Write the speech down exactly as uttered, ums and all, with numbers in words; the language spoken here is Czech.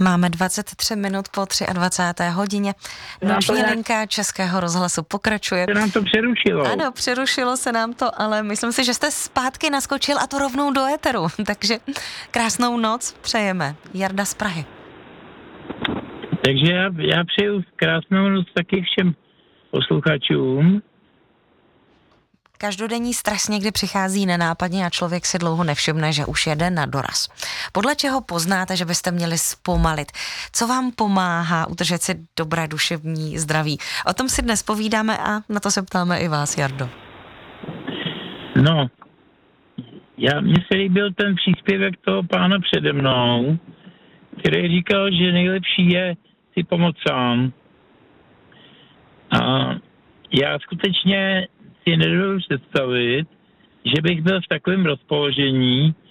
Máme dvacet tři minut po dvacáté třetí hodině. Noční linka Českého rozhlasu pokračuje. Se nám to přerušilo. Ano, přerušilo se nám to, ale myslím si, že jste zpátky naskočil a to rovnou do éteru. Takže krásnou noc přejeme. Jarda z Prahy. Takže já, já přeju krásnou noc taky všem posluchačům. Každodenní stres někdy přichází nenápadně a člověk si dlouho nevšimne, že už jede na doraz. Podle čeho poznáte, že byste měli zpomalit? Co vám pomáhá udržet si dobré duševní zdraví? O tom si dnes povídáme a na to se ptáme i vás, Jardo. No, já, mně se líbil ten příspěvek toho pána přede mnou, který říkal, že nejlepší je si pomoct sám. A já skutečně si nedovedu představit, že bych byl v takovém rozpoložení,